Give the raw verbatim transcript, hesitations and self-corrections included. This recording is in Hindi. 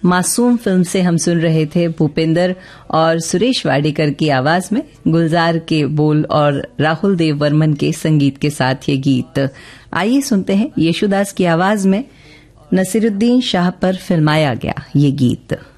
मासूम फिल्म से हम सुन रहे थे भूपेंद्र और सुरेश वाडेकर की आवाज में गुलजार के बोल और राहुल देव वर्मन के संगीत के साथ ये गीत। आइए सुनते हैं येशुदास की आवाज में नसीरुद्दीन शाह पर फिल्माया गया ये गीत।